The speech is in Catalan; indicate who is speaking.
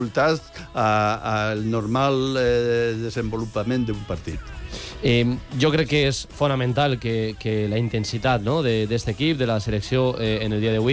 Speaker 1: dificultats al normal desenvolupament d'un partit.
Speaker 2: Jo crec que és fonamental que la intensitat, no, d'aquest equip, de la selecció en el dia d'avui,